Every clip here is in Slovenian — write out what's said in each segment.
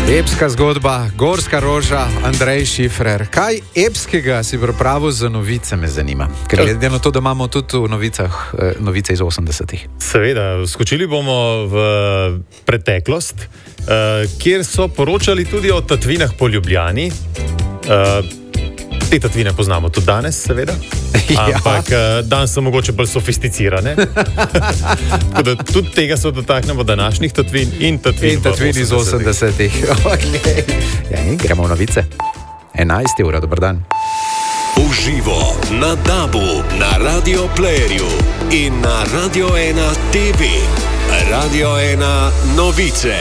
Epska zgodba, gorska roža, Andrej Šifrer. Kaj epskega si pripravil za novice, me zanima? Ker glede na to, da imamo tudi v novicah novice iz 80-ih. Seveda, skočili bomo v preteklost, kjer so poročali tudi o tatvinah po Ljubljani. Te tatvine poznamo tudi danes, seveda. Ampak danes so mogoče bolj sofisticirane. Tako da tudi tega se dotaknemo današnjih tatvin in tatvin iz 80-ih. Okay. Ja, in gremo v novice. 11. ura, dober dan. Uživo na DAB-u, na Radio Playerju in na Radio 1 TV. Radio 1 novice.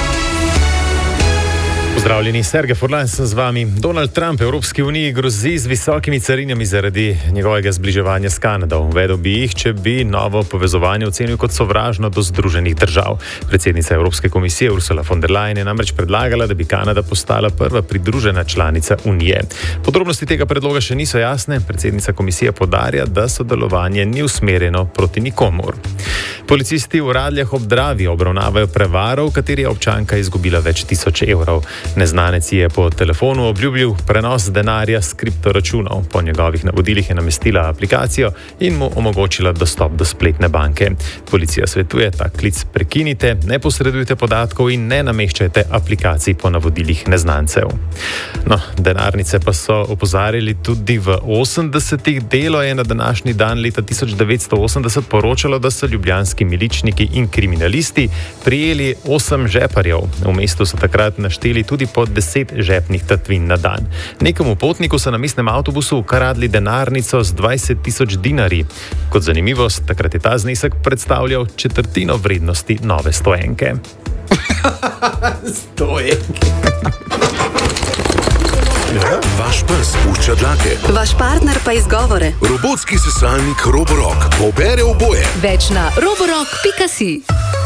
Pozdravljeni, Sergej Furlan sem z vami. Donald Trump Evropski uniji grozi z visokimi carinami zaradi njegovega zbliževanja s Kanado. Uvedel bi jih, če bi novo povezovanje ocenil kot sovražno do Združenih držav. Predsednica Evropske komisije Ursula von der Leyen je namreč predlagala, da bi Kanada postala prva pridružena članica Unije. Podrobnosti tega predloga še niso jasne. Predsednica komisije poudarja, da sodelovanje ni usmerjeno proti nikomur. Policisti v Radljah ob Dravi obravnavajo prevaro, v kateri je občanka izgubila več tisoč evrov. Neznanec je po telefonu obljubil prenos denarja s kriptoračunov. Po njegovih navodilih je namestila aplikacijo in mu omogočila dostop do spletne banke. Policija svetuje, ta klic prekinite, ne posredujte podatkov in ne nameščajte aplikacij po navodilih neznancev. No, denarnice pa so opozarjali tudi v 80-ih. Delo je na današnji dan leta 1980 poročalo, da so ljubljanski miličniki in kriminalisti prijeli 8 žeparjev. V mestu so takrat našteli tudi po 10 žepnih tatvin na dan. Nekemu potniku so na mestnem avtobusu ukradli denarnico z 20.000 dinarji. Kot zanimivost, takrat je ta znesek predstavljal četrtino vrednosti nove stoenke. Stoenke. Ja. Vaš pes pušča dlake. Vaš partner pa izgovore. Robotski sesalnik Roborock pobere oboje. Več na roborock.si.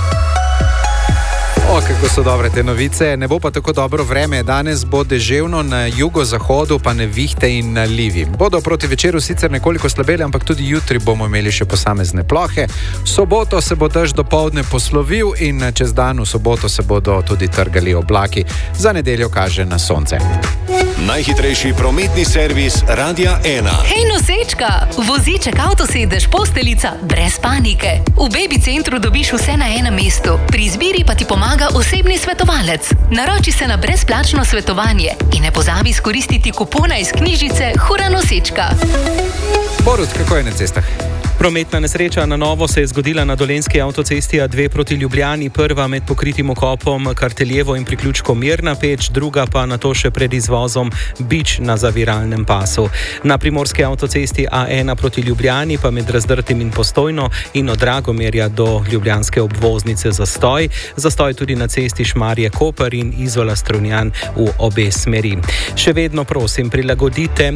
O, kako so dobre te novice. Ne bo pa tako dobro vreme. Danes bo deževno na jugozahodu, pa nevihte in nalivi. Bodo proti večeru sicer nekoliko slabeli, ampak tudi jutri bomo imeli še posamezne plohe. V soboto se bo dež dopoldne poslovil in čez dan v soboto se bodo tudi trgali oblaki. Za nedeljo kaže na sonce. Najhitrejši prometni servis Radia 1. Hej nosečka, voziček, avtosedež, posteljica, brez panike. V Baby centru dobiš vse na enem mestu. Pri izbiri pa ti pomaga osebni svetovalec. Naroči se na brezplačno svetovanje in ne pozabi izkoristiti kupona iz knjižice Hura nosečka. Borut, kako je na cestah? Prometna nesreča na novo se je zgodila na dolenjski avtocesti A2 proti Ljubljani, prva med pokritim okopom Karteljevo in priključkom Mirna Peč, druga pa nato še pred izvozom Bič na zaviralnem pasu. Na primorski avtocesti A1 proti Ljubljani pa med Razdrtim in Postojno in od Dragomerja do ljubljanske obvoznice zastoj. Zastoj tudi na cesti Šmarje-Koper in Izola Strunjan v obe smeri. Še vedno prosim, prilagodite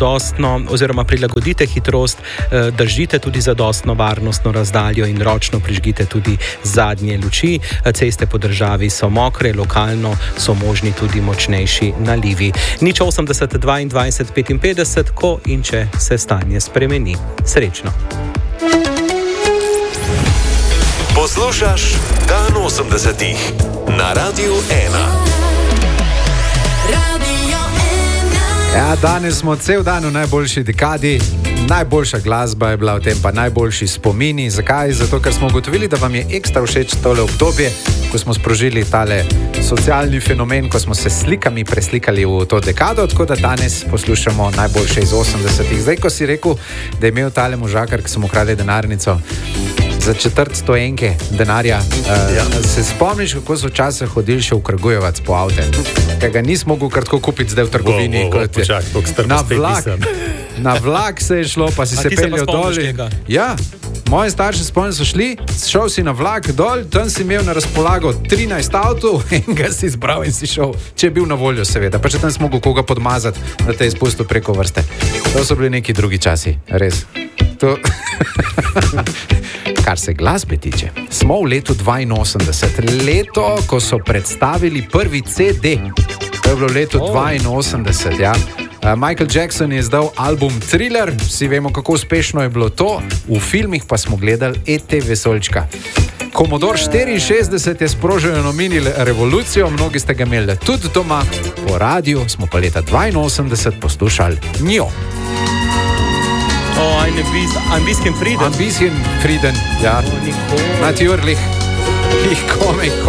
hitrost, držite tudi zadostno varnostno razdaljo in ročno prižgite tudi zadnje luči. Ceste po državi so mokre, lokalno so možni tudi močnejši nalivi. 080 22 55, ko in če se stanje spremeni. Srečno. Poslušaš Dan 80-ih na Radiu 1. Ja, danes smo cel dan v najboljši dekadi. Najboljša glasba je bila v tem, pa najboljši spomini. Zakaj? Zato, ker smo ugotovili, da vam je ekstra všeč tole obdobje, ko smo sprožili tale socialni fenomen, ko smo se slikami preslikali v to dekado, tako da danes poslušamo najboljše iz 80-ih. Zdaj, ko si rekel, da je imel tale možakar, ki smo ukradli denarnico za 400 denarja, se spomniš, kako so včasih hodili še v Kragujevac po avte? Kaj ga nismo mogli kar tako kupiti zdaj v trgovini. Na vlak se je šlo, pa si se peljal dol. Ja, moji starši spomnim so šli, šel si na vlak dol, tam si imel na razpolago 13 avtov in ga si izbral in si šel, če je bil na voljo seveda, pa če tam si mogel koga podmazati, da te je izpustil preko vrste. To so bili neki drugi časi, res. To... Kar se glasbe tiče, smo v letu 82, leto, ko so predstavili prvi CD. To je bilo v letu 82, ja. Michael Jackson je izdal album Thriller, vsi vemo, kako uspešno je bilo to, v filmih pa smo gledali E.T. Vesoljčka. Commodore 64 je sprožil eno mini revolucijo, mnogi ste ga imeli tudi doma, po radiju smo pa leta 82 poslušali njo. Ein bisschen Frieden. Ein bisschen Frieden, ja. Natürlich. Ich komme.